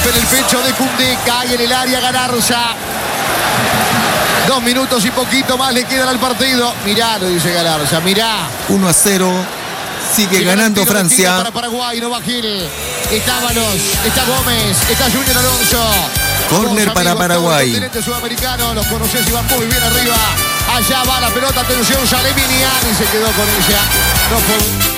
golpe en el pecho de Koundé. Cae en el área Galarza. 2 minutos y poquito más le quedan al partido. Mirá, lo dice Galarza, mirá. 1-0. Sigue ganando Francia. Para Paraguay, no va Gil. Está Ábalos, está Gómez, está Junior Alonso. Córner para Paraguay. Sudamericano, los conoces y van muy bien arriba. Allá va la pelota, atención, sale Minian y se quedó con ella. No fue...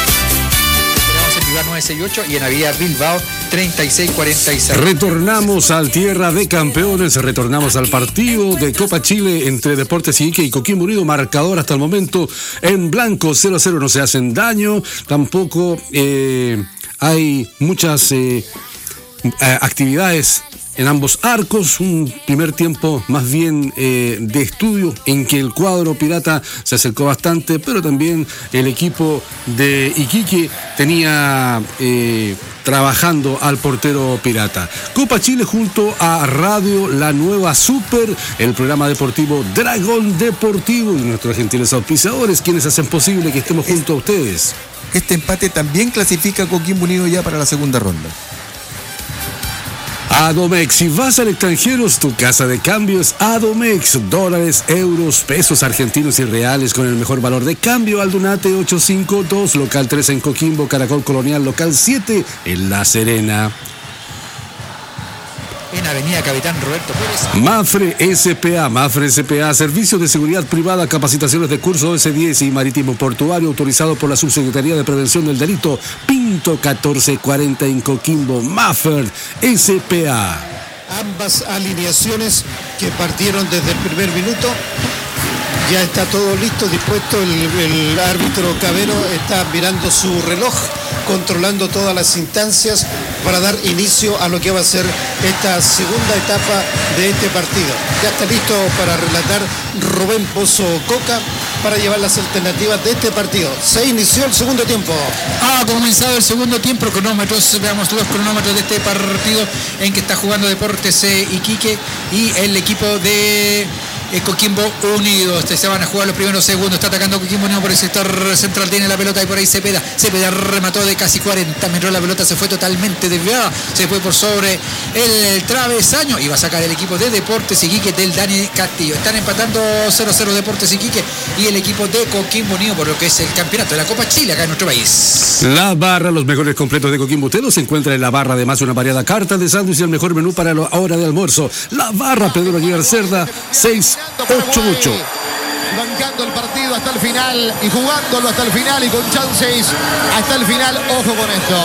En Vivar 968 y en Avenida Bilbao 3646. Retornamos al Tierra de Campeones, retornamos al partido de Copa Chile entre Deportes Iquique y Coquimbo Unido. Marcador hasta el momento en blanco, 0-0, no se hacen daño, tampoco hay muchas actividades en ambos arcos. Un primer tiempo más bien de estudio en que el cuadro pirata se acercó bastante, pero también el equipo de Iquique tenía trabajando al portero pirata. Copa Chile junto a Radio La Nueva Super, el programa deportivo Dragón Deportivo y nuestros gentiles auspiciadores, quienes hacen posible que estemos junto a ustedes. Este empate también clasifica a Coquimbo Unido ya para la segunda ronda. Adomex, si vas al extranjero, tu casa de cambios, Adomex, dólares, euros, pesos argentinos y reales con el mejor valor de cambio. Aldunate 852, local 3 en Coquimbo, Caracol Colonial, local 7 en La Serena. En Avenida Capitán Roberto Pérez. Mafre SPA, servicios de seguridad privada, capacitaciones de curso S10 y marítimo portuario, autorizado por la Subsecretaría de Prevención del Delito, Pinto 1440 en Coquimbo. Mafre SPA. Ambas alineaciones que partieron desde el primer minuto. Ya está todo listo, dispuesto. El árbitro Cabero está mirando su reloj, controlando todas las instancias para dar inicio a lo que va a ser esta segunda etapa de este partido. Ya está listo para relatar Rubén Pozo Coca para llevar las alternativas de este partido. Se inició el segundo tiempo. Ha comenzado el segundo tiempo, cronómetros, veamos los cronómetros de este partido en que está jugando Deportes Iquique y el equipo de Coquimbo Unido. Se van a jugar los primeros segundos. Está atacando Coquimbo Unido por el sector central. Tiene la pelota y por ahí Cepeda remató de casi 40 metros. La pelota se fue totalmente desviada. Se fue por sobre el travesaño. Y va a sacar el equipo de Deportes Iquique del Dani Castillo. Están empatando 0-0 Deportes Iquique y el equipo de Coquimbo Unido por lo que es el campeonato de la Copa Chile acá en nuestro país. La barra, los mejores completos de Coquimbo Unido se encuentra en la barra. Además, una variada carta de sándwich y el mejor menú para la hora de almuerzo. La barra, Pedro Aguilar Cerda, 688. Bancando el partido hasta el final y jugándolo hasta el final y con chances hasta el final. Ojo con esto.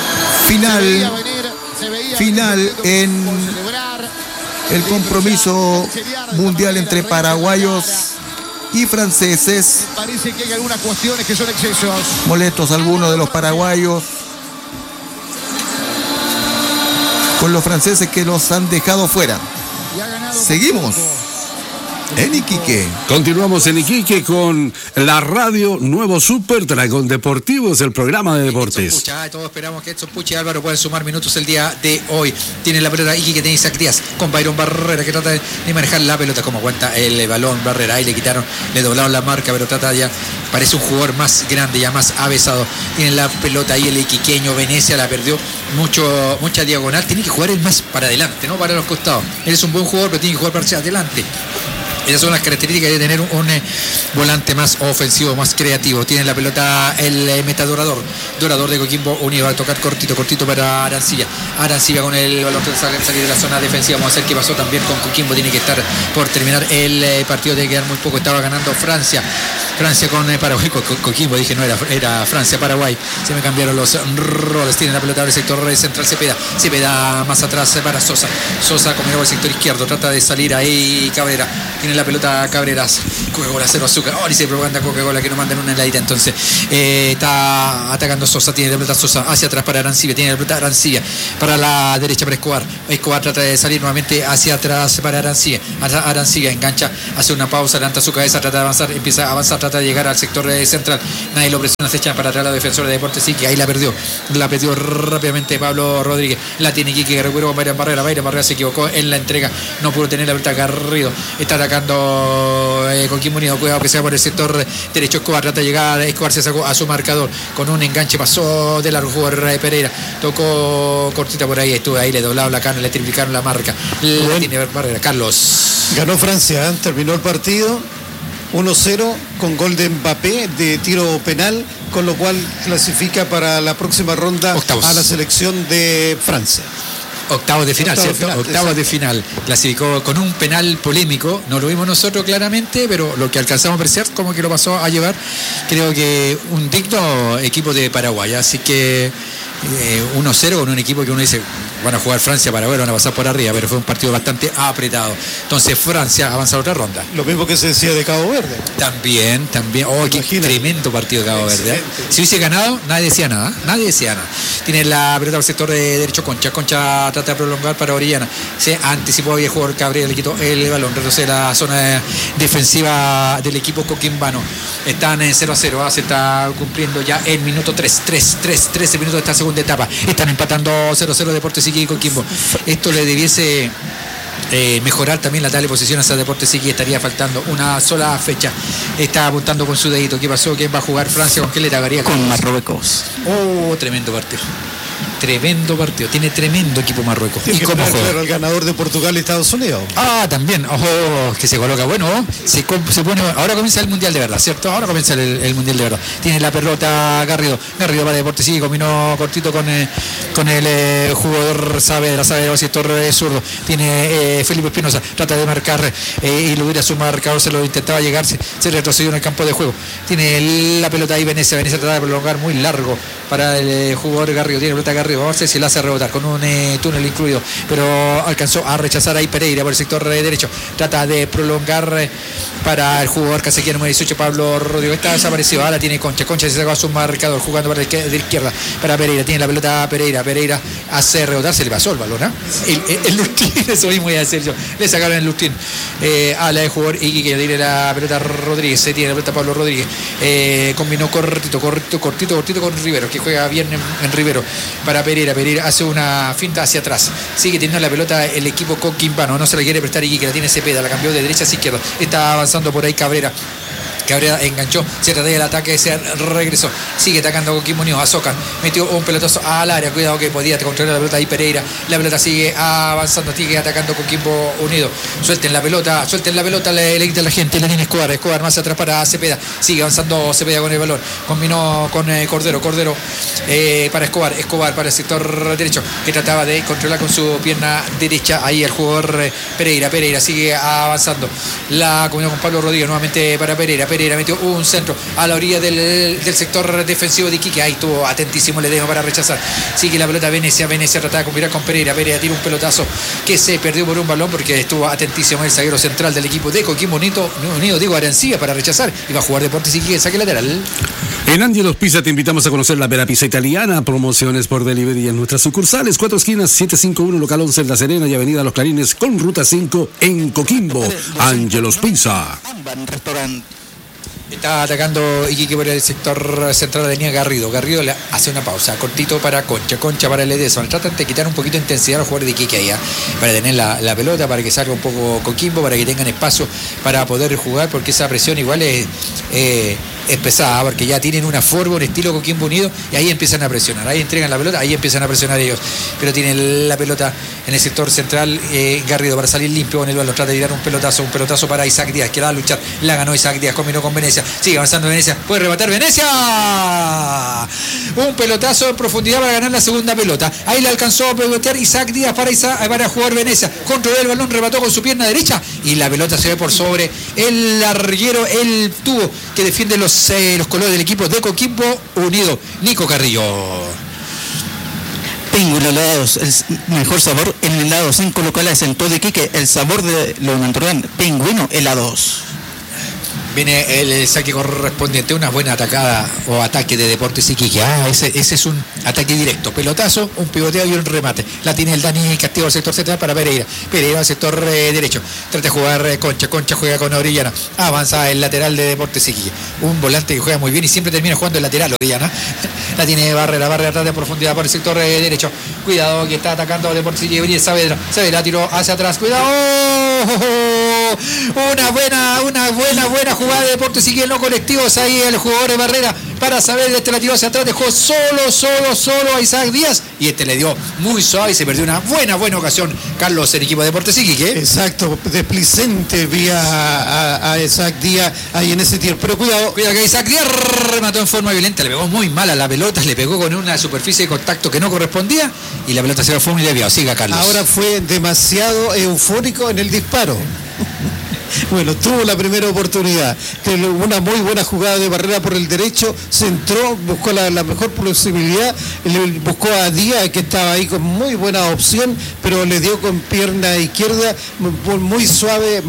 Final en el compromiso mundial entre paraguayos y franceses. Parece que hay algunas cuestiones que son excesos. Molestos algunos de los paraguayos con los franceses que los han dejado fuera. Seguimos en Iquique. Continuamos en Iquique con la radio Nuevo Super Dragón Deportivo, es el programa de deportes. Todos esperamos que Edson Pucha y Álvaro puedan sumar minutos el día de hoy. Tiene la pelota Iquique, tiene Isaac Díaz con Byron Barrera que trata de manejar la pelota. Como aguanta el balón Barrera, ahí le doblaron la marca, pero trata ya, parece un jugador más grande, ya más avesado. Tiene la pelota ahí el iquiqueño, Venecia la perdió mucha diagonal. Tiene que jugar él más para adelante, no para los costados. Él es un buen jugador, pero tiene que jugar para hacia adelante. Esas son las características de tener un volante más ofensivo, más creativo. Tiene la pelota el metadorador de Coquimbo Unido. Va a tocar cortito para Arancilla. Arancilla con el balón de salir de la zona defensiva. Vamos a ver qué pasó también con Coquimbo. Tiene que estar por terminar el partido. Tiene que quedar muy poco. Estaba ganando Francia con Paraguay. Coquimbo, dije, no era Francia-Paraguay. Se me cambiaron los roles. Tiene la pelota ahora el sector central Cepeda más atrás para Sosa. Sosa comió el sector izquierdo. Trata de salir ahí Cabrera. Tiene la pelota Cabreras. Coca-Cola, cero azúcar. Oh, dice propaganda Coca-Cola que no mandan una heladita. Entonces está atacando Sosa. Tiene la pelota Sosa hacia atrás para Arancibia. Tiene la pelota Arancibia para la derecha para Escobar. Escobar trata de salir nuevamente hacia atrás para Arancibia. Arancibia engancha, hace una pausa, levanta su cabeza, trata de avanzar, empieza a avanzar, trata de llegar al sector central. Nadie lo presiona, se echan para atrás la defensora de Deportes Iquique. Ahí la perdió rápidamente Pablo Rodríguez. La tiene Iquique que recuperó con Byron Barrera. Byron Barrera se equivocó en la entrega. No pudo tener la pelota. Garrido está atacando atacando Coquimbo Unido. Cuidado que sea por el sector derecho. Escobar trata de llegar. Escobar se sacó a su marcador con un enganche. Pasó de largo jugador Pereira. Tocó cortita por ahí. Estuvo ahí. Le doblaron la cana. Le triplicaron la marca. Le tiene Barrera. Carlos. Ganó Francia. Terminó el partido 1-0 con gol de Mbappé de tiro penal, con lo cual clasifica para la próxima ronda Octavos. a la selección de Francia. Octavos de final, ¿cierto? Octavos de final. Clasificó con un penal polémico. No lo vimos nosotros claramente, pero lo que alcanzamos a apreciar, como que lo pasó a llevar, creo que un digno equipo de Paraguay. Así que 1-0 con un equipo que uno dice, van a jugar Francia, Paraguay, van a pasar por arriba, pero fue un partido bastante apretado. Entonces Francia avanza a otra ronda. Lo mismo que se decía de Cabo Verde. También. Oh, qué tremendo partido de Cabo Verde. Si hubiese ganado, nadie decía nada. Tiene la pelota al sector de derecho Concha. Concha trata de prolongar para Orellana. Se anticipó y el jugador Cabrera le quitó el balón. Retrocede la zona defensiva del equipo coquimbano. Están en 0-0. Se está cumpliendo ya el minuto 13 minutos de esta segunda etapa. Están empatando 0-0 Deportes Iquique y Coquimbo. Esto le debiese mejorar también la tabla de posiciones a Deportes Iquique. Estaría faltando una sola fecha. Está apuntando con su dedito. ¿Qué pasó? ¿Quién va a jugar Francia? ¿Con qué le tagaría? Con Marruecos. Oh, tremendo partido. Tiene tremendo equipo Marruecos. Tiene ¿Y que cómo poner juega? claro el ganador de Portugal y Estados Unidos. También. Ojo, que se coloca bueno. Se pone. Ahora comienza el mundial de verdad, ¿cierto? Ahora comienza el mundial de verdad. Tiene la pelota Garrido para Deportes Iquique. Combinó cortito con el jugador Saavedra va sector zurdo. Tiene Felipe Espinosa. Trata de marcar y lo hubiera su marcador. Se lo intentaba llegar. Se retrocedió en el campo de juego. Tiene la pelota ahí Venecia. Trata de prolongar muy largo para el jugador Garrido. Tiene pelota Garrido. Vamos a ver si la hace rebotar con un túnel incluido, pero alcanzó a rechazar ahí Pereira por el sector derecho. Trata de prolongar para el jugador casequiano número 18 Pablo Rodrigo. Está desaparecido. Ahora tiene Concha se sacó a su marcador jugando para de izquierda para Pereira. Tiene la pelota Pereira hace rebotar. Se le pasó el balón, el Lustín. Eso mismo iba a decir yo. Le sacaron el Lustín a la de jugador Iquique. Tiene la pelota Rodríguez. Tiene la pelota Pablo Rodríguez. Combinó cortito con Rivero, que juega bien en Rivero para Pereira hace una finta hacia atrás. Sigue teniendo la pelota el equipo coquimbano. No se la quiere prestar Iquique, la tiene Cepeda, la cambió de derecha a izquierda. Está avanzando por ahí Cabrera enganchó, se trata del ataque, se regresó, sigue atacando Coquimbo Unido. Azócar metió un pelotazo al área, cuidado que podía controlar la pelota ahí Pereira. La pelota sigue avanzando, sigue atacando Coquimbo Unido. Suelten la pelota, le quita la gente, la tiene Escobar más atrás para Cepeda, sigue avanzando Cepeda con el balón, combinó con Cordero para Escobar para el sector derecho, que trataba de controlar con su pierna derecha ahí el jugador Pereira sigue avanzando, la combinó con Pablo Rodríguez nuevamente para Pereira metió un centro a la orilla del sector defensivo de Iquique. Ahí estuvo atentísimo Ledesma para rechazar. Sigue la pelota Venecia trataba de combinar con Pereira tira un pelotazo que se perdió por un balón porque estuvo atentísimo el zaguero central del equipo de Coquimbo Unido, Diego Arancibia, para rechazar. Y va a jugar Deportes Iquique, saque lateral. En Ángelos Pizza te invitamos a conocer la Vera Pizza Italiana. Promociones por delivery en nuestras sucursales. 4 esquinas, 751 local 11 en La Serena y Avenida Los Clarines con ruta 5 en Coquimbo. Ángelos Pizza. Restaurante. Está atacando Iquique por el sector central de línea Garrido le hace una pausa, cortito para Concha para Ledesma. Tratan de quitar un poquito de intensidad al jugador de Iquique allá, para tener la pelota, para que salga un poco Coquimbo, para que tengan espacio para poder jugar, porque esa presión igual es pesada, porque ya tienen una forma, un estilo Coquimbo Unido, y ahí empiezan a presionar, ahí entregan la pelota, ahí empiezan a presionar ellos, pero tienen la pelota en el sector central Garrido para salir limpio con el balón, trata de tirar un pelotazo para Isaac Díaz, que la va a luchar, la ganó Isaac Díaz, combinó con Venecia, sigue avanzando Venecia, puede rebatar Venecia, un pelotazo en profundidad para ganar la segunda pelota, ahí la alcanzó a pelotear Isaac Díaz para jugar Venecia, controló el balón, rebató con su pierna derecha y la pelota se ve por sobre el larguero, el tubo que defiende los colores del equipo de Coquimbo Unido, Nico Carrillo. Pingüino helados, el mejor sabor en helados 5 locales en todo Iquique, el sabor de lo natural. Pingüino helados. Viene el saque correspondiente, una buena atacada o ataque de Deportes Iquique. Ese es un ataque directo, pelotazo, un pivoteo y un remate. La tiene el Dani Castillo al sector central para Pereira al sector derecho, trata de jugar Concha juega con Orellana, avanza el lateral de Deportes Iquique, un volante que juega muy bien y siempre termina jugando el lateral Orellana. La tiene Barrera atrás de profundidad por el sector derecho, cuidado que está atacando a Deportes Iquique, Saavedra tiró hacia atrás, cuidado, Una buena jugada de Deportes Iquique, no colectivos ahí el jugador de Barrera para saber, la tiró hacia atrás, dejó solo a Isaac Díaz y le dio muy suave y se perdió una buena ocasión, Carlos, el equipo de Deportes Iquique. Exacto, desplicente vía a Isaac Díaz ahí en ese tiro, pero cuidado que Isaac Díaz remató en forma violenta, le pegó muy mal a la pelota, le pegó con una superficie de contacto que no correspondía y la pelota se fue muy desviada. Siga, Carlos. Ahora fue demasiado eufórico en el disparo. Bueno, tuvo la primera oportunidad, una muy buena jugada de Barrera por el derecho, centró, buscó la mejor posibilidad, buscó a Díaz, que estaba ahí con muy buena opción, pero le dio con pierna izquierda, muy suave,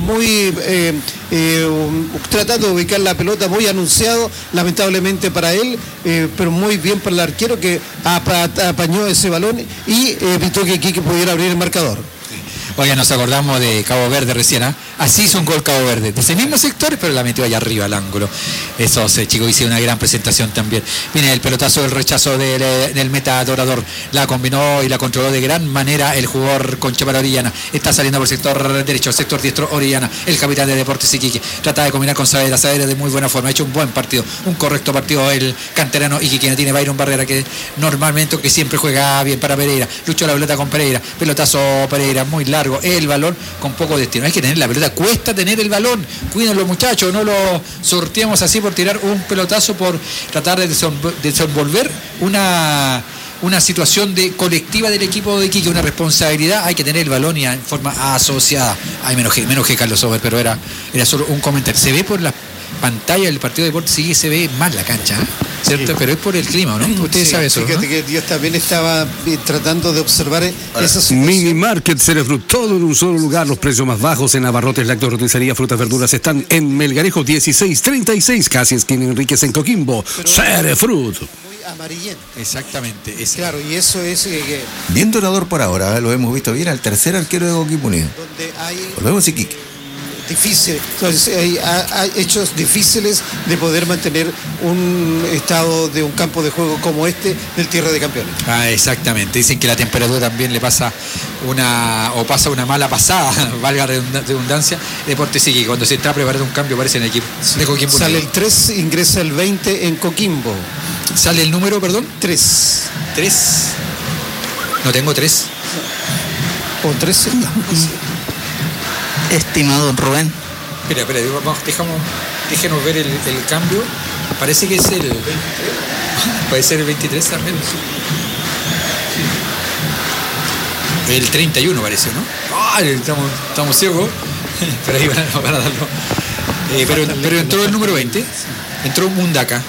tratando de ubicar la pelota, muy anunciado, lamentablemente para él, pero muy bien para el arquero, que apañó ese balón y evitó que Iquique pudiera abrir el marcador. Oiga, nos acordamos de Cabo Verde recién, ¿eh? Así hizo un gol Cabo Verde, de ese mismo sector, pero la metió allá arriba al ángulo. Esos chicos hicieron una gran presentación también. Viene el pelotazo, el rechazo del meta Dorador. La combinó y la controló de gran manera el jugador Concha para Orellana. Está saliendo por el sector derecho, el sector diestro Orellana, el capitán de Deportes Iquique. Trata de combinar con Saavedra de muy buena forma. Ha hecho un buen partido, un correcto partido el canterano Iquique. Tiene Byron Barrera, que normalmente, que siempre juega bien para Pereira. Luchó la pelota con Pereira. Pelotazo Pereira, muy largo. El balón con poco destino. Hay que tener la pelota, cuesta tener el balón. Cuiden los muchachos, no lo sorteamos así por tirar un pelotazo, por tratar de desenvolver una situación colectiva del equipo de Iquique, una responsabilidad. Hay que tener el balón y en forma asociada. Ay, me enojé Carlos Sober, pero era solo un comentario. Se ve por la pantalla del partido de Deportes Iquique, se ve mal la cancha, ¿cierto? Sí. Pero es por el clima, ¿no? Ustedes saben eso, fíjate, ¿no? Que yo también estaba tratando de observar esas Mini Market Cerefruit, todo en un solo lugar, los precios más bajos en abarrotes, lácteos, roticería, frutas, verduras están en Melgarejo 1636, casi esquina Enríquez en Coquimbo. Cerefruit. Amarillento. Exactamente. Claro, y eso es bien Dorador por ahora, lo hemos visto bien, al tercer arquero de Coquimbo Unido. Donde hay volvemos Iquique. Difícil, entonces hay hechos difíciles de poder mantener un estado de un campo de juego como este del Tierra de Campeones. Exactamente, dicen que la temperatura también le pasa pasa una mala pasada, valga redundancia, Deportes Iquique. Cuando se está a preparar un cambio aparece en el equipo de Coquimbo. Sale el 3, ingresa el 20 en Coquimbo. ¿Sale el número, perdón? 3. No tengo 3. ¿O 13? Estimado Rubén. Espera, déjenos ver el cambio. Parece que es el 23. Puede ser el 23 también. Sí. El 31 parece, ¿no? Estamos ciegos. Pero ahí van a darlo. Pero entró el número 20. Entró Mundaka.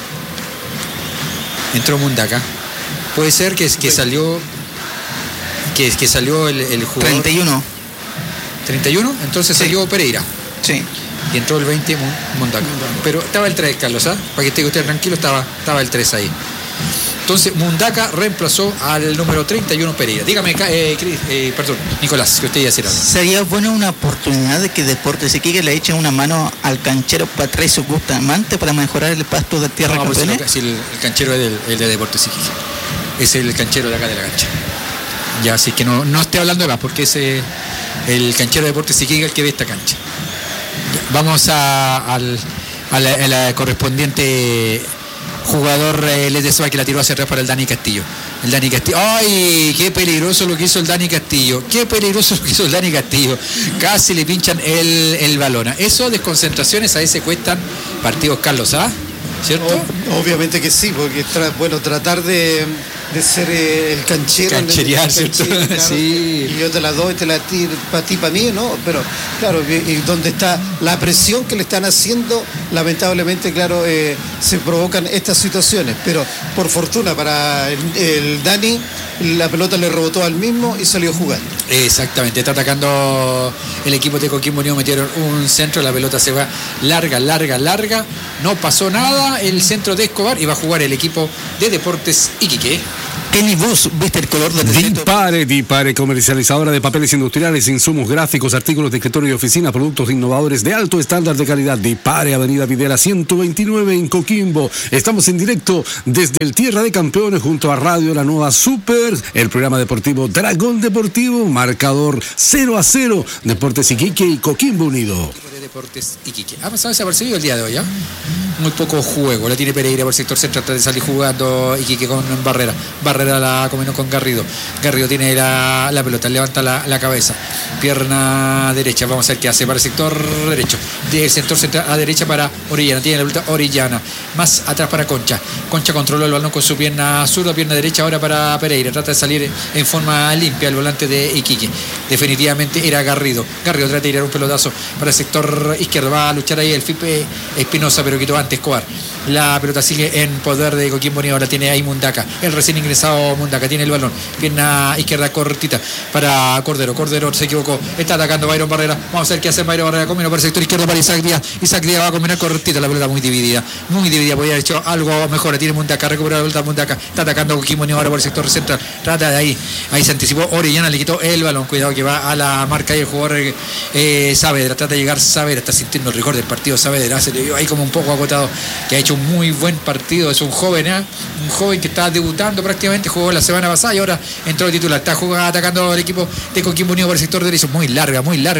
Puede ser que salió. Que salió el jugador. 31, entonces sí. Salió Pereira. Sí. Y entró el 20 Mundaka. Pero estaba el 3, Carlos, ¿ah? Para que esté usted tranquilo, estaba el 3 ahí. Entonces Mundaka reemplazó al número 31 Pereira. Dígame, perdón, Nicolás, que usted iba a decir algo. Sería buena una oportunidad de que Deportes Iquique le echen una mano al canchero Patricio Bustamante para mejorar el pasto de Tierra de Campeones. Sí, el canchero es el de Deportes Iquique. Es el canchero de acá de la cancha. Ya, así que no esté hablando de más, porque es el canchero de Deportes Iquique el que ve esta cancha. Vamos a la correspondiente jugador Ledesma, que la tiró hacia atrás para el Dani Castillo. ¡Ay! ¡Qué peligroso lo que hizo el Dani Castillo! Casi le pinchan el balón. Eso, desconcentraciones, a veces cuestan partidos, Carlos, ¿ah? ¿Cierto? Obviamente que sí, porque tratar de ser el canchero. Cancherear, ¿cierto? Claro, sí. Y yo te la doy, te la tiro para ti, para mí, ¿no? Pero claro, y donde está la presión que le están haciendo, lamentablemente, claro, se provocan estas situaciones. Pero por fortuna para el Dani, la pelota le rebotó al mismo y salió jugando. Exactamente, está atacando el equipo de Coquimbo Unido, metieron un centro, la pelota se va larga, no pasó nada, el centro de Escobar, y va a jugar el equipo de Deportes Iquique. Kenny Bus, ¿viste el color del Dipare, comercializadora de papeles industriales, insumos gráficos, artículos de escritorio y oficina, productos innovadores de alto estándar de calidad. Dipare, Avenida Videla 129 en Coquimbo. Estamos en directo desde el Tierra de Campeones junto a Radio La Nueva Super, el programa deportivo Dragón Deportivo, marcador 0-0, Deportes Iquique y Coquimbo Unido. Deportes Iquique. Ha pasado desapercibido el día de hoy, ¿ah? Muy poco juego. La tiene Pereira por el sector central, trata de salir jugando Iquique con Barrera. Barrera la combinó con Garrido. Garrido tiene la pelota, levanta la cabeza. Pierna derecha, vamos a ver qué hace para el sector derecho. Del sector central a derecha para Orellana. Tiene la pelota Orellana. Más atrás para Concha. Concha controló el balón con su pierna zurda, pierna derecha ahora para Pereira. Trata de salir en forma limpia el volante de Iquique. Definitivamente era Garrido. Garrido trata de tirar un pelotazo para el sector izquierdo. Va a luchar ahí el Fipe Espinosa, pero quitó antes Escobar. La pelota sigue en poder de Coquimbo Unido. Ahora tiene ahí Mundaca. El recién ingresado Mundaca tiene el balón. Pierna izquierda cortita para Cordero. Cordero se equivocó. Está atacando Byron Barrera. Vamos a ver qué hace Byron Barrera. Combina por el sector izquierdo para Isaac Díaz. Isaac Díaz va a combinar cortita. La pelota muy dividida. Muy dividida. Podría haber hecho algo mejor. Tiene Mundaca. Recupera la pelota Mundaca. Está atacando Coquimbo Unido ahora por el sector central. Trata de ahí. Ahí se anticipó Orellana. Le quitó el balón. Cuidado que va a la marca y el jugador Saavedra. Trata de llegar Saavedra. Está sintiendo el rigor del partido Saavedra. Se le vio ahí como un poco agotado. Que ha hecho un muy buen partido. Es un joven, un joven que está debutando prácticamente. Jugó la semana pasada y ahora entró de titular. Está jugando, atacando el equipo de Coquimbo Unido por el sector derecho. Muy larga.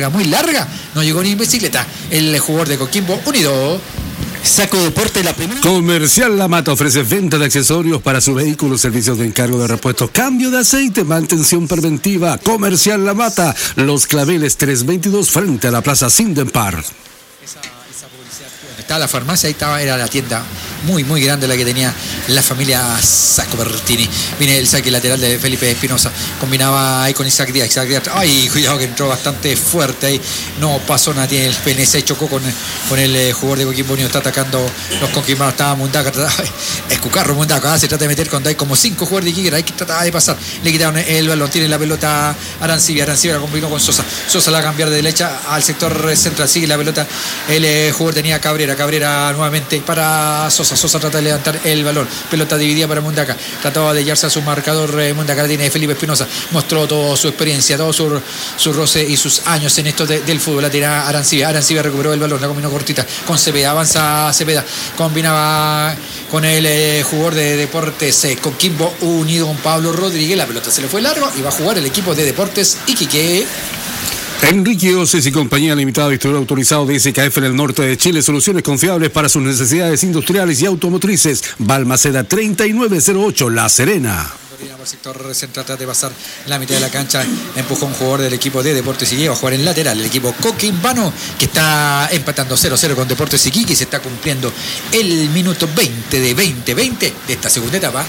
No llegó ni en bicicleta. El jugador de Coquimbo Unido. Saco Deporte, la primera. Comercial La Mata ofrece venta de accesorios para su vehículo, servicios de encargo de repuestos, cambio de aceite, mantención preventiva. Comercial La Mata, Los Claveles 322 frente a la Plaza Sindenpar. Esa publicidad. Estaba la farmacia, ahí era la tienda muy grande la que tenía la familia Sacco Bertini. Viene el saque lateral de Felipe Espinosa, combinaba ahí con Isaac Díaz. Ay, cuidado que entró bastante fuerte ahí, no pasó nada, tiene el pene, se chocó con el jugador de Coquimbo Unido. Está atacando los conquistados, estaba Mundaca, Escucarro Mundaca, se trata de meter cuando hay como 5 jugadores de Iquique, ahí que trataba de pasar, le quitaron el balón, tiene la pelota Arancibia la combinó con Sosa la va a cambiar de derecha al sector central, sigue la pelota el jugador tenía Cabrera nuevamente para Sosa trata de levantar el balón, pelota dividida para Mundaca, trataba de hallarse a su marcador. Mundaca tiene Felipe Espinosa, mostró toda su experiencia, todo su roce y sus años en esto del fútbol. La tira Arancibia recuperó el balón, la combinó cortita con Cepeda, avanza Cepeda, combinaba con el jugador de Deportes Coquimbo Unido con Pablo Rodríguez. La pelota se le fue largo y va a jugar el equipo de Deportes Iquique. Enrique Oces y Compañía Limitada, distribuidor autorizado de SKF en el norte de Chile. Soluciones confiables para sus necesidades industriales y automotrices. Balmaceda 3908, La Serena. Por el sector central, trata de pasar la mitad de la cancha, empujó un jugador del equipo de Deportes Iquique a jugar en lateral, el equipo coquimbano, que está empatando 0-0 con Deportes Iquique y se está cumpliendo el minuto 20 de 2020 de esta segunda etapa.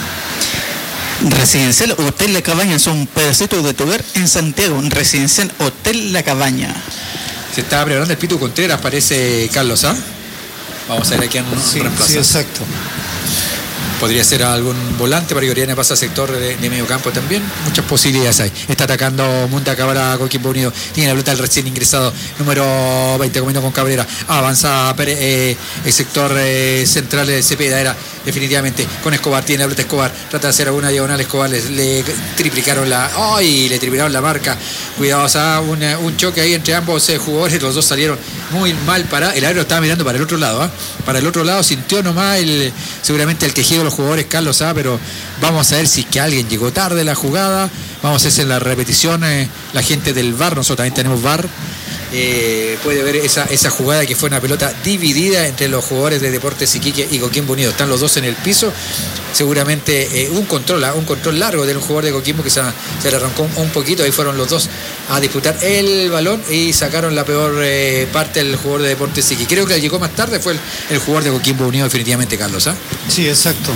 Residencial Hotel La Cabaña, son un pedacito de tu hogar en Santiago. Residencial Hotel La Cabaña. Se está preparando el Pitu Contreras, parece Carlos, ¿ah? Vamos a ver a quién reemplaza. Sí, exacto. Podría ser algún volante para que Oriana pase al sector de medio campo también. Muchas posibilidades hay. Está atacando Mundaca para Coquimbo Unido. Tiene la pelota el recién ingresado, número 20, comiendo con Cabrera. Avanza el sector central de Cepeda. Era definitivamente con Escobar. Tiene la pelota Escobar. Trata de hacer alguna diagonal. Escobar le triplicaron le triplicaron la marca. Cuidado, un choque ahí entre ambos jugadores. Los dos salieron muy mal para. El árbitro estaba mirando para el otro lado. Para el otro lado sintió nomás seguramente el tejido de los jugadores, Carlos, pero vamos a ver si es que alguien llegó tarde a la jugada. Vamos a hacer la repetición, la gente del VAR, nosotros también tenemos VAR, puede ver esa jugada que fue una pelota dividida entre los jugadores de Deportes Iquique y Coquimbo Unido. Están los dos en el piso, seguramente un control largo de un jugador de Coquimbo que se le arrancó un poquito. Ahí fueron los dos a disputar el balón y sacaron la peor parte del jugador de Deportes Iquique. Creo que llegó más tarde fue el jugador de Coquimbo Unido, definitivamente, Carlos. Sí, exacto.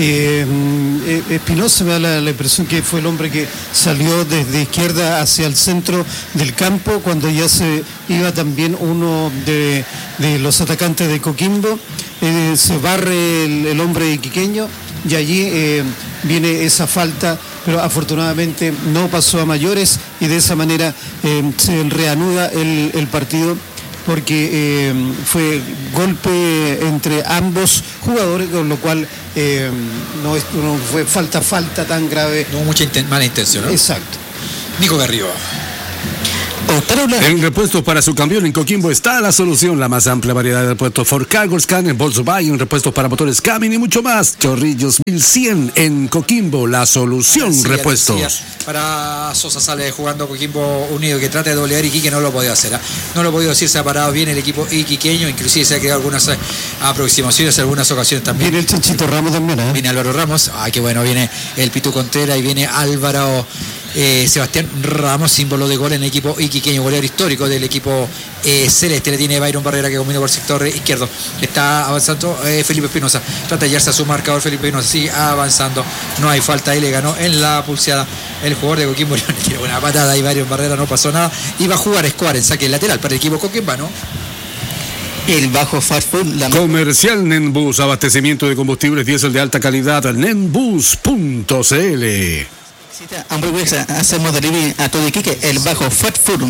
Espinosa me da la impresión que fue el hombre que salió desde izquierda hacia el centro del campo cuando ya se iba también uno de los atacantes de Coquimbo. Se barre el hombre iquiqueño y allí viene esa falta, pero afortunadamente no pasó a mayores y de esa manera se reanuda el partido, porque fue golpe entre ambos jugadores, con lo cual no fue falta tan grave. No hubo mucha mala intención, ¿no? Exacto. Nico Garrido. En repuestos para su camión en Coquimbo está la solución, la más amplia variedad de repuestos Ford Cargo, Scan, Volkswagen, repuestos para motores Camin y mucho más. Chorrillos 1100 en Coquimbo, la solución repuestos. Para Sosa sale jugando Coquimbo Unido, que trata de doblegar Iquique, no lo ha podido hacer. No lo ha podido decir, se ha parado bien el equipo iquiqueño, inclusive se ha creado algunas aproximaciones en algunas ocasiones también. Viene el Chanchito Ramos también, ¿eh? Viene Álvaro Ramos, qué bueno, viene el Pitu Contreras y viene Álvaro Sebastián Ramos, símbolo de gol en el equipo iquiqueño, goleador histórico del equipo celeste. Le tiene Byron Barrera, que combina por el sector izquierdo. Está avanzando Felipe Espinosa, trata de hallarse a su marcador. Felipe Espinosa sigue avanzando, no hay falta, y le ganó en la pulseada el jugador de Coquimbo. Le tiró una patada y Byron Barrera, no pasó nada, y va a jugar Escobar en saque lateral para el equipo coquimbano. El bajo fast food. Comercial Nenbus, abastecimiento de combustibles diésel de alta calidad. Nenbus.cl. Hamburguesa, hacemos delivery a todo Iquique, el bajo fast food.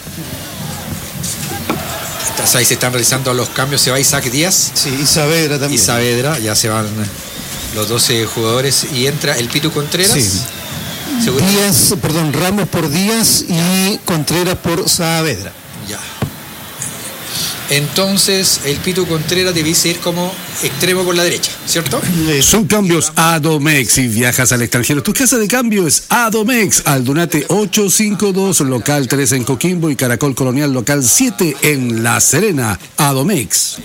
Ahí se están realizando los cambios. Se va Isaac Díaz. Sí, y Saavedra también. Y Saavedra, ya se van los 12 jugadores y entra el Pitu Contreras. Sí. Ramos por Díaz y Contreras por Saavedra. Ya. Entonces el Pitu Contreras debiese ir como extremo por la derecha, ¿cierto? Son cambios Adomex. Si viajas al extranjero, tu casa de cambio es Adomex. Aldunate 852, local 3 en Coquimbo, y Caracol Colonial, local 7 en La Serena. Adomex.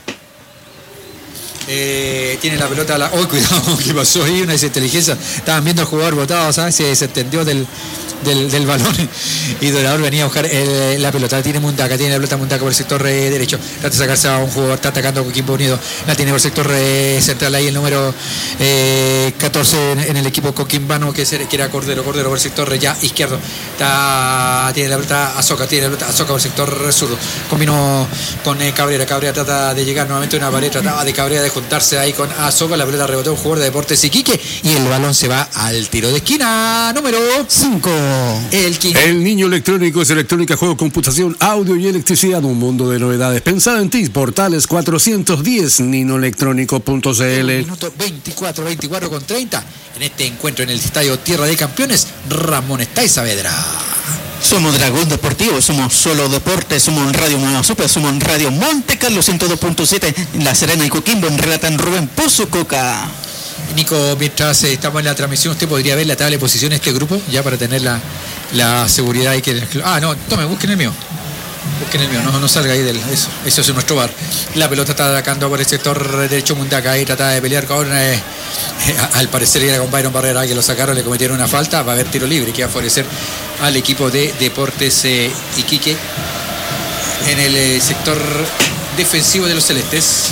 Tiene la pelota cuidado, ¿qué pasó ahí? Una desinteligencia. Estaban viendo al jugador botado, ¿sabes? Se desentendió del balón, y Dorador venía a buscar la pelota. Tiene Mundaca, tiene la pelota Mundaca por el sector derecho, trata de sacarse a un jugador, está atacando Coquimbo Unido, la tiene por el sector central, ahí el número 14 en el equipo coquimbano, que era Cordero por el sector ya izquierdo, tiene la pelota Azoka, por el sector zurdo, combinó con Cabrera trata de llegar nuevamente a una pared, trataba de Cabrera de juntarse ahí con Azoka, la pelota rebotó un jugador de Deportes Iquique, y el balón se va al tiro de esquina número 5. El Niño Electrónico es electrónica, juego, computación, audio y electricidad. Un mundo de novedades pensado en ti. Portales 410, ninoelectrónico.cl. Minuto 24 con 30. En este encuentro en el Estadio Tierra de Campeones, Ramón está y Saavedra. Somos Dragón Deportivo, somos Solo Deportes, somos Radio Nueva Super, somos Radio Monte Carlo 102.7 en La Serena y Coquimbo, en relatan Rubén Pozo Coca. Nico, mientras estamos en la transmisión, usted podría ver la tabla de posiciones de este grupo, ya para tener la seguridad y que... no, tome, busquen el mío, no salga ahí eso es nuestro bar. La pelota está atacando por el sector derecho Mundaca, ahí trata de pelear con al parecer era con Byron Barrera, que lo sacaron, le cometieron una falta, va a haber tiro libre que va a favorecer al equipo de Deportes Iquique en el sector defensivo de los celestes.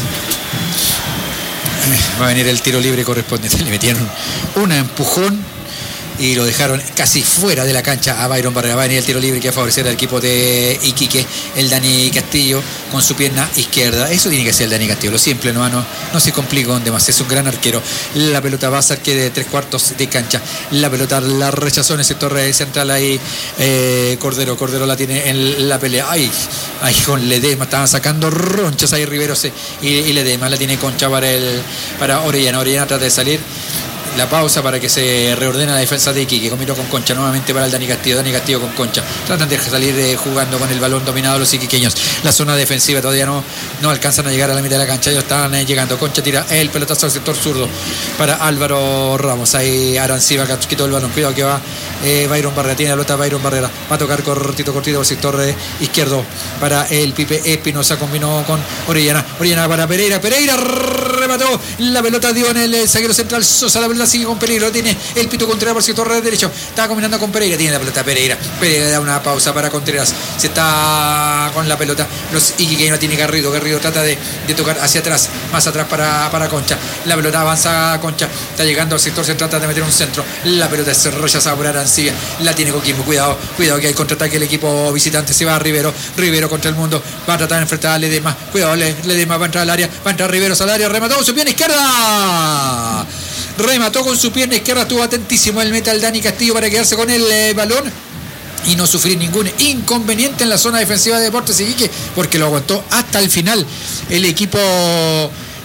Va a venir el tiro libre correspondiente. Le metieron un empujón y lo dejaron casi fuera de la cancha a Byron Barrera. Va a venir el tiro libre que va a favorecer al equipo de Iquique, el Dani Castillo con su pierna izquierda. Eso tiene que ser el Dani Castillo, lo simple, no se complica con demás, es un gran arquero. La pelota va a ser que de 3/4 de cancha. La pelota la rechazó en el sector central ahí Cordero la tiene en la pelea. Ahí con Ledema estaban sacando ronchas ahí Riveros y Ledema la tiene Concha para Orellana. Orellana trata de salir. La pausa para que se reordene la defensa de Iquique. Combinó con Concha nuevamente para el Dani Castillo con Concha. Tratan de salir jugando con el balón dominado los iquiqueños. La zona defensiva todavía no alcanzan a llegar a la mitad de la cancha. Ellos están llegando. Concha tira el pelotazo al sector zurdo para Álvaro Ramos. Ahí Arancibia quitó el balón. Cuidado que va Byron Barrera. Tiene la pelota Byron Barrera. Va a tocar cortito por el sector izquierdo para el Pipe Espinosa. Combinó con Orellana para Pereira remató. La pelota dio en el zaguero central Sosa. La pelota sigue con Pereira, lo tiene el Pitu Contreras por el sector derecho, está combinando con Pereira, tiene la pelota Pereira le da una pausa para Contreras, se está con la pelota, los iquiqueños, tiene Garrido trata de tocar hacia atrás, más atrás para Concha, la pelota avanza a Concha, está llegando al sector, se trata de meter un centro, la pelota se rechazada por Arancibia, la tiene Coquimbo, cuidado que hay contraataque el equipo visitante, se va a Rivero contra el mundo, va a tratar de enfrentar a Ledema, cuidado, Ledema va a entrar al área, va a entrar Riveros al área, remató con su pierna izquierda, estuvo atentísimo el meta al Dani Castillo para quedarse con el balón y no sufrir ningún inconveniente en la zona defensiva de Deportes Iquique, porque lo aguantó hasta el final el equipo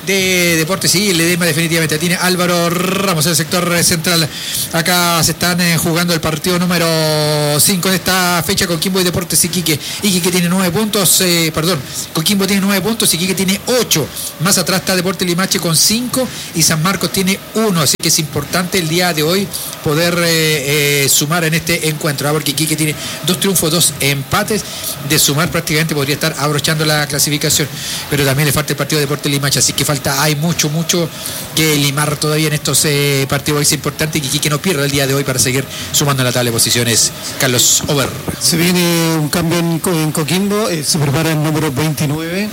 de Deportes y Ledesma definitivamente tiene Álvaro Ramos en el sector central. Acá se están jugando el partido número 5 de esta fecha. Coquimbo y Deportes Iquique. Iquique tiene 9 puntos, Coquimbo tiene 9 puntos, Iquique tiene 8. Más atrás está Deportes Limache con 5 y San Marcos tiene 1. Así que es importante el día de hoy poder sumar en este encuentro, porque Iquique tiene 2 triunfos, 2 empates. De sumar prácticamente podría estar abrochando la clasificación, pero también le falta el partido de Deportes Limache, así que hay mucho que limar todavía en estos partidos. Es importante que Iquique no pierda el día de hoy para seguir sumando en la tabla de posiciones. Carlos Over. Se viene un cambio en Coquimbo, se prepara el número 29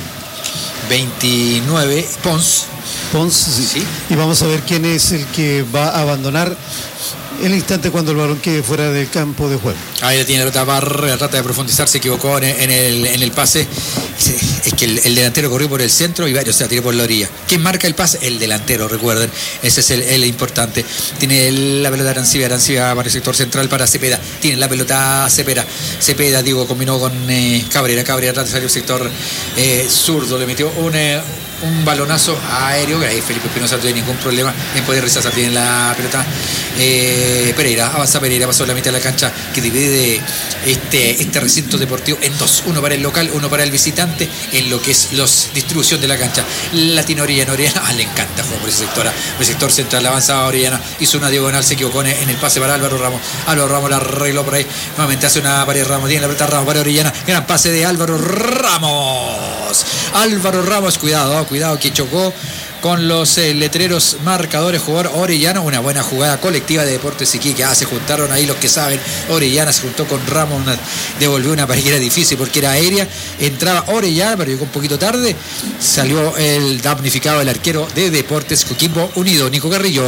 Pons, sí. Y vamos a ver quién es el que va a abandonar el instante cuando el balón quede fuera del campo de juego. Ahí la tiene la Barra, trata de profundizar, se equivocó en el pase. Es que el delantero corrió por el centro y varios se la tiró por la orilla. ¿Quién marca el pase? El delantero, recuerden. Ese es el importante. Tiene la pelota Arancibia para el sector central para Cepeda. Tiene la pelota Cepeda, digo, combinó con Cabrera trata de salir el sector zurdo, le metió un balonazo aéreo, que ahí Felipe Espinosa no tiene ningún problema en poder rechazar. Tiene la pelota Pereira, avanza Pereira, pasó la mitad de la cancha que divide este recinto deportivo en dos, uno para el local, uno para el visitante, en lo que es la distribución de la cancha. La tiene Orellana, le encanta jugar por ese sector central, avanza Orellana, hizo una diagonal, se equivocó en el pase para Álvaro Ramos la arregló por ahí, nuevamente hace una pared Ramos, tiene la pelota Ramos para Orellana, gran pase de Álvaro Ramos, cuidado que chocó con los letreros marcadores, jugador Orellana. Una buena jugada colectiva de Deportes Iquique. Se juntaron ahí los que saben. Orellana se juntó con Ramos, devolvió una pared que era difícil porque era aérea. Entraba Orellana, pero llegó un poquito tarde. Salió el damnificado, el arquero de Deportes Coquimbo Unido, Nico Carrillo.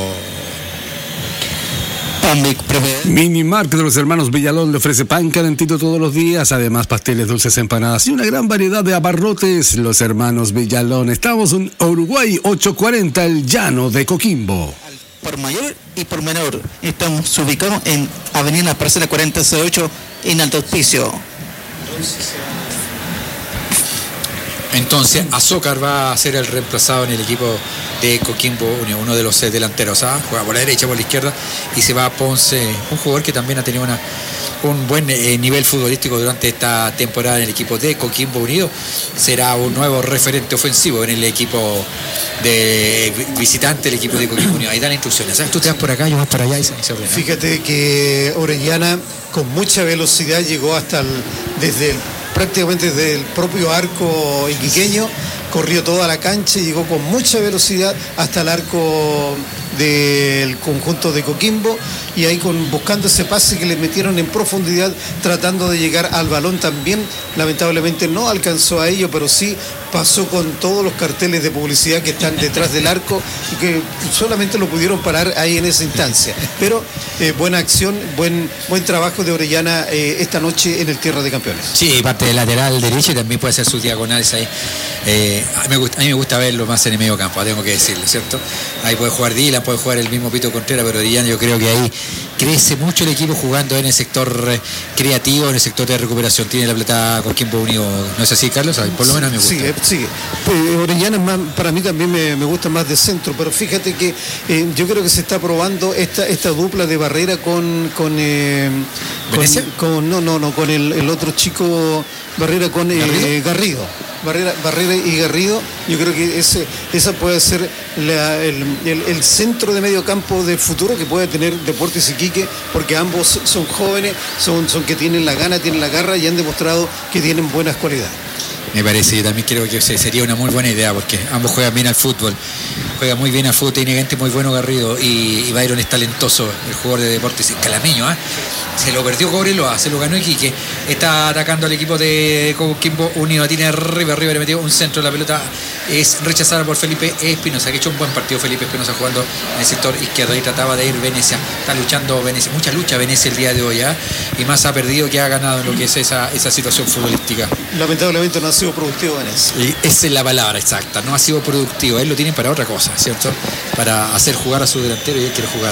Mini Market de los hermanos Villalón le ofrece pan calentito todos los días, además pasteles, dulces, empanadas y una gran variedad de abarrotes. Los hermanos Villalón, estamos en Uruguay 840, el llano de Coquimbo. Por mayor y por menor, estamos ubicados en Avenida Parcela 48 en Alto Hospicio. Entonces Azócar va a ser el reemplazado en el equipo de Coquimbo Unido, uno de los delanteros. Juega por la derecha, por la izquierda, y se va a Ponce, un jugador que también ha tenido un buen nivel futbolístico durante esta temporada en el equipo de Coquimbo Unido. Será un nuevo referente ofensivo en el equipo de visitante, el equipo de Coquimbo Unido. Ahí dan instrucciones, ¿sabes? Tú te vas por acá, yo vas por allá y se ordena. Fíjate que Orellana con mucha velocidad llegó prácticamente desde el propio arco iquiqueño, corrió toda la cancha y llegó con mucha velocidad hasta el arco del conjunto de Coquimbo, y ahí buscando ese pase que le metieron en profundidad, tratando de llegar al balón también. Lamentablemente no alcanzó a ello, pero sí pasó con todos los carteles de publicidad que están detrás del arco y que solamente lo pudieron parar ahí en esa instancia. Pero buena acción, buen trabajo de Orellana esta noche en el Tierra de Campeones. Sí, parte del lateral derecho, y también puede hacer sus diagonales ahí. A mí me gusta verlo más en el medio campo, tengo que decirlo, ¿cierto? Ahí puede jugar Dylan, puede jugar el mismo Pito Contreras, pero Orellana, yo creo que ahí crece mucho el equipo jugando en el sector creativo, en el sector de recuperación. Tiene la pelota Coquimbo Unido, ¿no es así, Carlos? Por lo menos me gusta. Sigue. Orellana para mí también me gusta más de centro, pero fíjate que yo creo que se está probando esta dupla de Barrera con ¿Venecia? Con el otro chico, Barrera con Garrido. Barrera y Garrido, yo creo que esa puede ser el centro de medio campo del futuro que puede tener Deportes Iquique, porque ambos son jóvenes, son que tienen la gana, tienen la garra y han demostrado que tienen buenas cualidades. Me parece, yo también creo que sería una muy buena idea, porque ambos juegan bien al fútbol, tiene gente muy bueno Garrido, y Byron es talentoso, el jugador de Deportes, calameño, se lo perdió Cobreloa, se lo ganó Iquique, está atacando al equipo de Coquimbo Unido, tiene arriba, le metió un centro, la pelota es rechazada por Felipe Espinosa, que ha hecho un buen partido Felipe Espinosa jugando en el sector izquierdo, y trataba de ir Venecia, está luchando Venecia, mucha lucha Venecia el día de hoy, y más ha perdido que ha ganado en lo que es esa situación futbolística. Lamentablemente no ha sido productivo Venecia. Y esa es la palabra exacta, no ha sido productivo, él lo tienen para otra cosa, ¿cierto? Para hacer jugar a su delantero, y él quiere jugar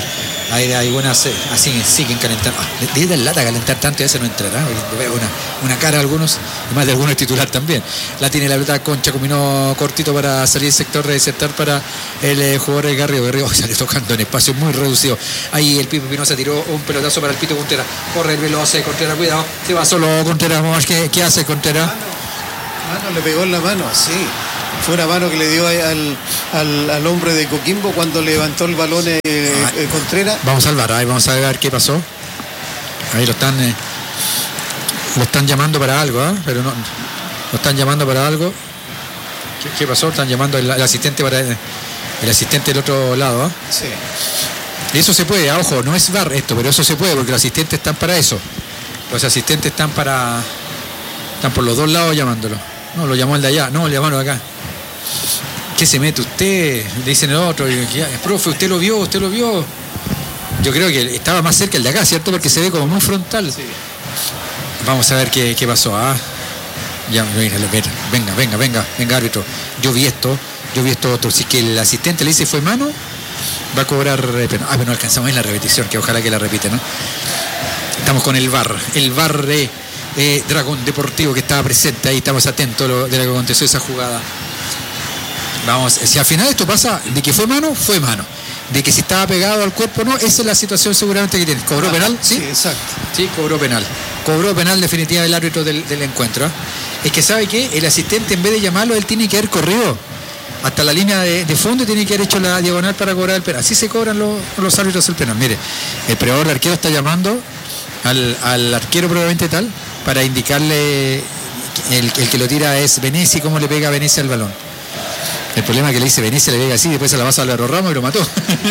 Hay algunas así siguen calentando. Desde el lata calentar tanto, ya se no entrará. Veo una cara a algunos, y más de algunos titular también. La tiene la pelota Concha, combinó cortito para salir sector de sector para el jugador de Garrido. Sale tocando en espacio muy reducido. Ahí el Pipo Pinoza tiró un pelotazo para el Pito Contreras. Corre el veloz, Contreras, cuidado. Se va solo Contreras. ¿Qué hace Contreras? Mano, le pegó en la mano, sí. Fue una mano que le dio al hombre de Coquimbo cuando levantó el balón Contreras. Vamos al VAR, vamos a ver qué pasó. Ahí lo están llamando para algo, pero no. Lo están llamando para algo. ¿Qué pasó? Están llamando el asistente para el asistente del otro lado, Sí. Eso se puede, ojo, no es VAR esto, pero eso se puede porque los asistentes están para eso. Los asistentes están por los dos lados llamándolo. No, lo llamó el de allá, no, le llamaron acá. ¿Qué se mete usted? Le dicen el otro, profe, usted lo vio. Yo creo que estaba más cerca el de acá, ¿cierto? Porque se ve como muy frontal. Sí. Vamos a ver qué pasó. Ya, venga, árbitro. Yo vi esto otro. Si es que el asistente le dice fue mano, va a cobrar penal. Pero no alcanzamos en la repetición, que ojalá que la repite, ¿no? Estamos con el VAR de Dragón Deportivo que estaba presente ahí, estamos atentos de lo que aconteció esa jugada. Vamos, si al final esto pasa de que fue mano, de que si estaba pegado al cuerpo no, esa es la situación seguramente que tiene. ¿Cobró penal? Sí, exacto. Sí, cobró penal definitiva el árbitro del encuentro. Es que sabe que el asistente en vez de llamarlo, él tiene que haber corrido hasta la línea de fondo, tiene que haber hecho la diagonal para cobrar el penal. Así se cobran los árbitros el penal. Mire, el preparador de arquero está llamando al arquero probablemente tal para indicarle el que lo tira es Venecia y cómo le pega a Venecia al balón. El problema es que le dice Venecia, le pega así, después se la pasa a Álvaro Ramos y lo mató.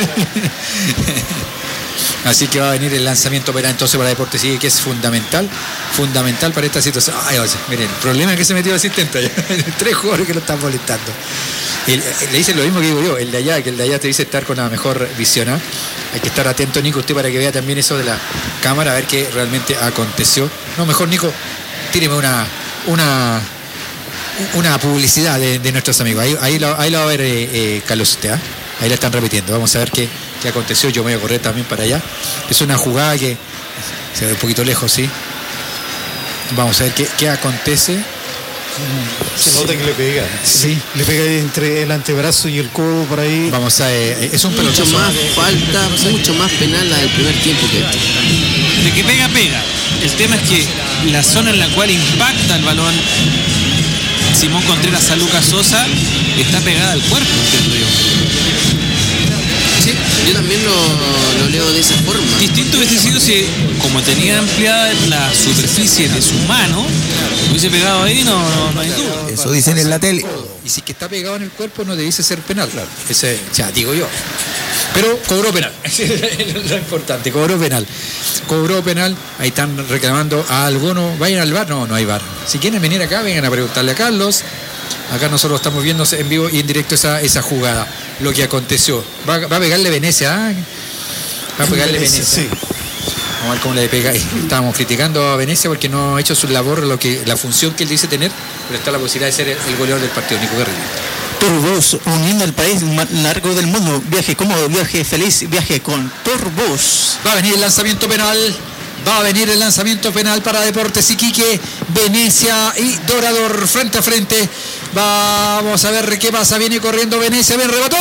Así que va a venir el lanzamiento penal entonces para Deportes Iquique, que es fundamental para esta situación. Miren, el problema es que se metió el asistente. 3 jugadores que lo están molestando. Le dicen lo mismo que digo yo, el de allá te dice estar con la mejor visión. Hay que estar atento, Nico, usted para que vea también eso de la cámara, a ver qué realmente aconteció. No, mejor, Nico, tíreme una publicidad de nuestros amigos. Ahí lo va a ver Carlos usted, ahí la están repitiendo. Vamos a ver qué aconteció. Yo me voy a correr también para allá. Es una jugada que se ve un poquito lejos, sí. Vamos a ver qué acontece. Se nota que le pega. Sí. Le pega entre el antebrazo y el codo por ahí. Vamos a es un mucho pelotazo. Más falta, mucho más penal la del primer tiempo que esto. De que pega. El tema es que la zona en la cual impacta el balón Simón Contreras a Lucas Sosa está pegada al cuerpo, entiendo yo. Sí, yo también lo leo de esa forma. Distinto hubiese sido si, como tenía ampliada la superficie de su mano, hubiese pegado ahí, no hay duda. Eso dicen en la tele. Y si que está pegado en el cuerpo no debiese ser penal. Claro. Digo yo. Pero cobró penal. Es lo importante, cobró penal. Ahí están reclamando a algunos. ¿Vayan al VAR? No hay VAR. Si quieren venir acá, vengan a preguntarle a Carlos. Acá nosotros estamos viendo en vivo y en directo esa jugada, lo que aconteció. Va a pegarle Venecia, Va a pegarle Venecia. Sí. Vamos a ver cómo le pega. Estábamos criticando a Venecia porque no ha hecho su labor, la función que él dice tener, pero está la posibilidad de ser el goleador del partido, Nico Guerrero. Turbus, uniendo al país más largo del mundo. Viaje cómodo, viaje feliz, viaje con Turbus. Va a venir el lanzamiento penal para Deportes Iquique, Venecia y Dorador frente a frente. Vamos a ver qué pasa. Viene corriendo Venecia, bien rebató.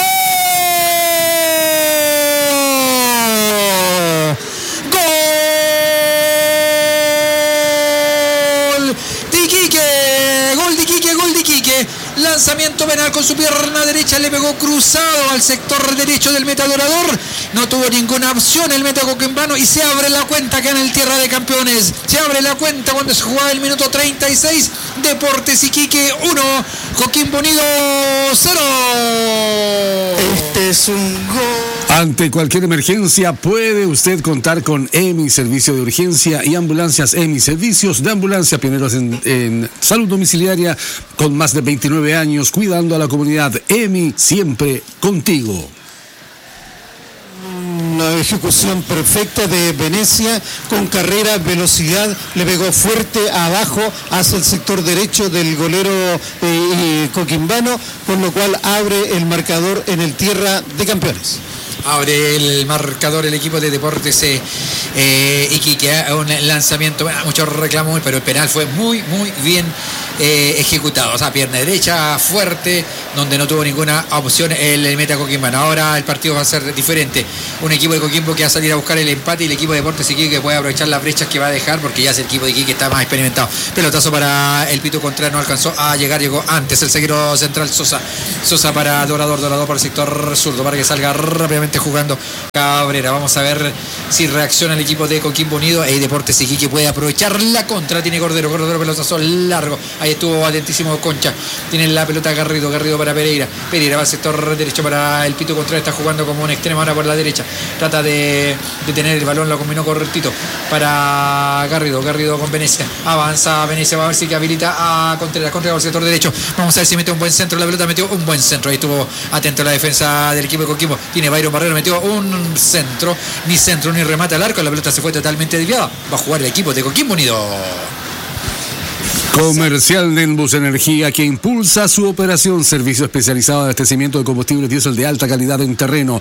Gol de Iquique. Lanzamiento penal con su pierna derecha, le pegó cruzado al sector derecho del metadorador. No tuvo ninguna opción el meta coquimbano y se abre la cuenta acá en el Tierra de Campeones. Se abre la cuenta cuando se jugaba el minuto 36. Deportes Iquique 1, Coquimbo Unido 0. Este es un gol. Ante cualquier emergencia puede usted contar con EMI, servicio de urgencia y ambulancias EMI, servicios de ambulancia pioneros en salud domiciliaria con más de 29 años cuidando a la comunidad. EMI, siempre contigo. Una ejecución perfecta de Venecia con carrera, velocidad, le pegó fuerte abajo hacia el sector derecho del golero coquimbano, con lo cual abre el marcador en el Tierra de Campeones. Abre el marcador el equipo de Deportes Iquique. Un lanzamiento, mucho reclamo, pero el penal fue muy bien ejecutado. O sea, pierna derecha, fuerte, donde no tuvo ninguna opción el meta coquimbano. Ahora el partido va a ser diferente. Un equipo de Coquimbo que va a salir a buscar el empate y el equipo de Deportes Iquique que puede aprovechar las brechas que va a dejar, porque ya es el equipo de Iquique que está más experimentado. Pelotazo para el Pito Contreras, no alcanzó a llegar, llegó antes el zaguero central Sosa para Dorador para el sector zurdo, para que salga rápidamente jugando Cabrera. Vamos a ver si reacciona el equipo de Coquimbo Unido. Deportes Iquique puede aprovechar la contra. Tiene Cordero, pelotazo largo. Ahí estuvo atentísimo Concha. Tiene la pelota Garrido para Pereira va al sector derecho para el Pito Contreras. Está jugando como un extremo ahora por la derecha. Trata de tener el balón, lo combinó correctito para Garrido con Venecia. Avanza Venecia, va a ver si que habilita a Contreras al sector derecho. Vamos a ver si mete un buen centro. La pelota metió un buen centro. Ahí estuvo atento la defensa del equipo de Coquimbo. Tiene Byron Barrera, metió un centro ni remate al arco. La pelota se fue totalmente desviada. Va a jugar el equipo de Coquimbo Unido. Comercial Nenbus Energía, que impulsa su operación. Servicio especializado de abastecimiento de combustible diésel de alta calidad en terreno.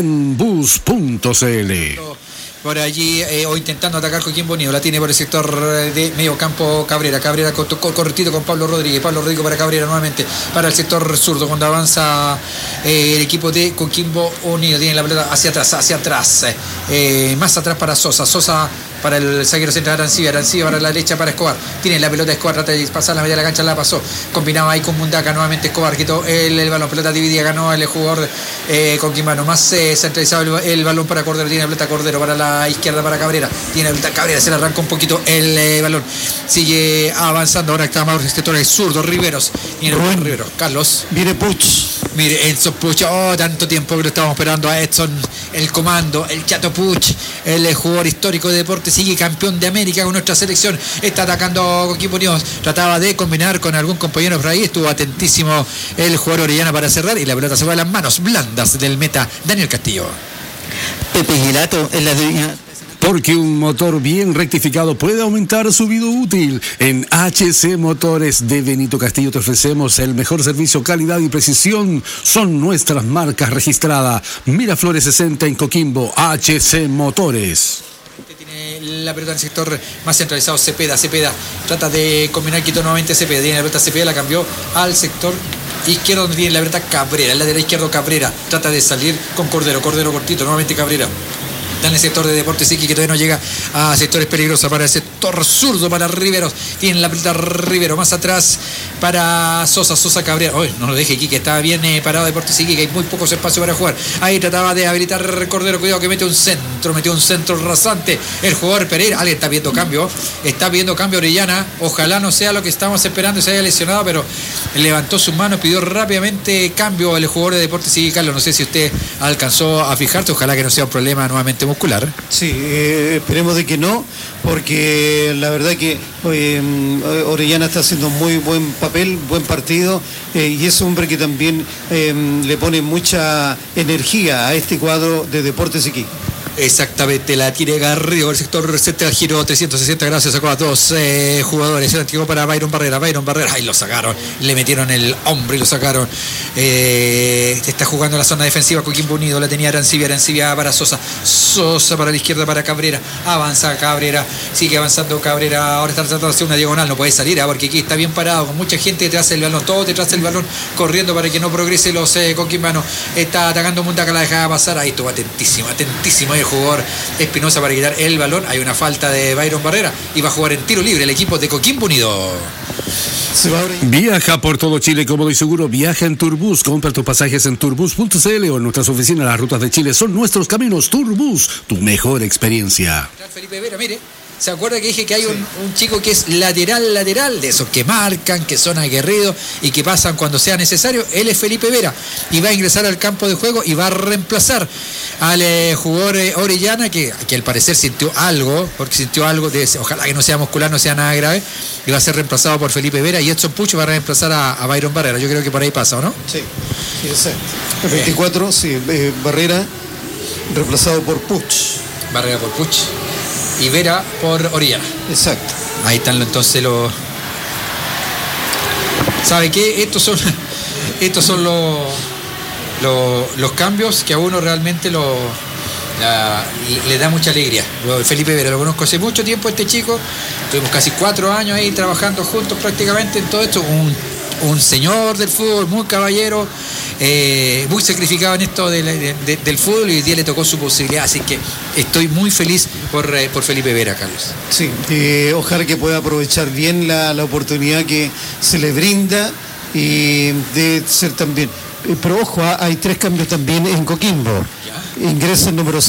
Nenbus.cl. Por allí, o intentando atacar Coquimbo Unido. La tiene por el sector de medio campo Cabrera cortito con Pablo Rodríguez para Cabrera nuevamente para el sector zurdo cuando avanza el equipo de Coquimbo Unido. Tiene la pelota hacia atrás, más atrás para Sosa para el zaguero central Arancibia para la derecha para Escobar. Tiene la pelota Escobar, trata de pasar la media de la cancha, la pasó, combinaba ahí con Mundaca, nuevamente Escobar quitó el balón, pelota dividida, ganó el jugador Coquimbano, más centralizado el balón para Cordero. Tiene la pelota Cordero para la izquierda para Cabrera, tiene la pelota Cabrera, se le arranca un poquito el balón, sigue avanzando, ahora está más sector zurdo, Riveros, Carlos, viene Puch. Mire, Enzo Puch, tanto tiempo que lo estábamos esperando a Edson, el comando, el Chato Puch, el jugador histórico de Deportes, sigue campeón de América con nuestra selección, está atacando Coquimbo Unido, trataba de combinar con algún compañero por ahí, estuvo atentísimo el jugador Orellana para cerrar y la pelota se va a las manos blandas del meta Daniel Castillo. Pepe Gilato en la línea. Porque un motor bien rectificado puede aumentar su vida útil. En HC Motores de Benito Castillo te ofrecemos el mejor servicio, calidad y precisión. Son nuestras marcas registradas. Miraflores 60 en Coquimbo, HC Motores. Tiene la pelota en el sector más centralizado, Cepeda trata de combinar, quitó nuevamente Cepeda, tiene la pelota Cepeda, la cambió al sector izquierdo donde tiene la pelota Cabrera, el lateral izquierdo Cabrera, trata de salir con Cordero cortito, nuevamente Cabrera. Está en el sector de Deportes Iquique, que todavía no llega a sectores peligrosos, para el sector zurdo para Riveros, tiene la pelota Rivero, más atrás para Sosa Cabrera, no lo deje Iquique, está bien parado Deportes Iquique, hay muy pocos espacios para jugar, ahí trataba de habilitar Cordero, cuidado que metió un centro rasante, el jugador Pereira, alguien está viendo cambio Orellana, ojalá no sea lo que estamos esperando, se haya lesionado, pero levantó sus manos, pidió rápidamente cambio el jugador de Deportes Iquique. Carlos, no sé si usted alcanzó a fijarse, ojalá que no sea un problema nuevamente muscular. Sí, esperemos de que no, porque la verdad que Orellana está haciendo muy buen papel, buen partido, y es un hombre que también le pone mucha energía a este cuadro de Deportes Iquique. Exactamente, la tiene Garrido, el sector central, giro 360 grados, sacó a dos jugadores, se la para Byron Barrera, ahí lo sacaron, le metieron el hombro y lo sacaron. Está jugando en la zona defensiva Coquimbo Unido, la tenía Arancibia para Sosa para la izquierda para Cabrera, avanza Cabrera, sigue avanzando Cabrera, ahora está tratando de hacer una diagonal, no puede salir, porque aquí está bien parado, con mucha gente detrás del balón, todo detrás del balón, corriendo para que no progrese los coquimbanos, está atacando Mundaca, la dejaba pasar, ahí estuvo atentísimo el jugador Espinosa para quitar el balón, hay una falta de Byron Barrera y va a jugar en tiro libre el equipo de Coquimbo Unido. Viaja por todo Chile cómodo y seguro, viaja en Turbus, compra tus pasajes en turbus.cl o en nuestras oficinas. Las rutas de Chile son nuestros caminos. Turbus, tu mejor experiencia. Felipe Vera, mire, ¿se acuerda que dije que hay un chico que es lateral, de esos que marcan, que son aguerridos y que pasan cuando sea necesario? Él es Felipe Vera y va a ingresar al campo de juego y va a reemplazar al jugador Orellana, que al parecer sintió algo, ojalá que no sea muscular, no sea nada grave, y va a ser reemplazado por Felipe Vera, y Edson Puch va a reemplazar a Byron Barrera. Yo creo que por ahí pasa, ¿o no? Sí, exacto. El 24, sí, Barrera reemplazado por Puch. Barrera por Puch y Vera por Orellana. Exacto. Ahí están entonces los... ¿Sabe qué? Estos son los los cambios que a uno realmente le da mucha alegría. Felipe Vera, lo conozco hace mucho tiempo, este chico, tuvimos casi 4 años ahí trabajando juntos prácticamente en todo esto, un señor del fútbol, muy caballero, muy sacrificado en esto del fútbol, y hoy día le tocó su posibilidad, así que estoy muy feliz por Felipe Vera, Carlos. Sí, ojalá que pueda aprovechar bien la oportunidad que se le brinda y de ser también. Pero ojo, hay 3 cambios también en Coquimbo. Ingresa el número